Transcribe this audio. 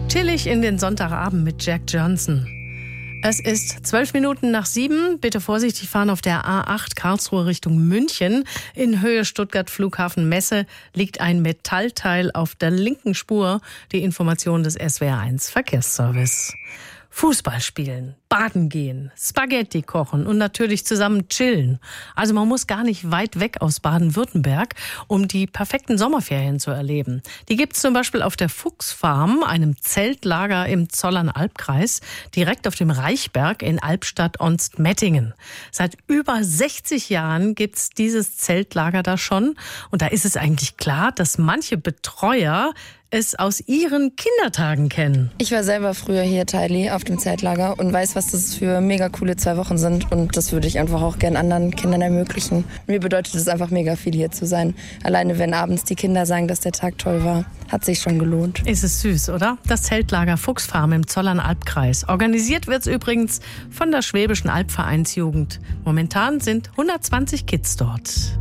Chillig in den Sonntagabend mit Jack Johnson. Es ist 7:12. Bitte vorsichtig fahren auf der A8 Karlsruhe Richtung München. In Höhe Stuttgart Flughafen Messe liegt ein Metallteil auf der linken Spur. Die Information des SWR1 Verkehrsservice. Fußball spielen, baden gehen, Spaghetti kochen und natürlich zusammen chillen. Also man muss gar nicht weit weg aus Baden-Württemberg, um die perfekten Sommerferien zu erleben. Die gibt's zum Beispiel auf der Fuchsfarm, einem Zeltlager im Zollern-Albkreis, direkt auf dem Reichberg in Albstadt-Onstmettingen. Seit über 60 Jahren gibt's dieses Zeltlager da schon. Und da ist es eigentlich klar, dass manche Betreuer es aus ihren Kindertagen kennen. Ich war selber früher hier Teili auf dem Zeltlager und weiß, was das für mega coole 2 Wochen sind. Und das würde ich einfach auch gern anderen Kindern ermöglichen. Mir bedeutet es einfach mega viel, hier zu sein. Alleine wenn abends die Kinder sagen, dass der Tag toll war, hat sich schon gelohnt. Ist es süß, oder? Das Zeltlager Fuchsfarm im Zollern-Albkreis. Organisiert wird es übrigens von der Schwäbischen Albvereinsjugend. Momentan sind 120 Kids dort.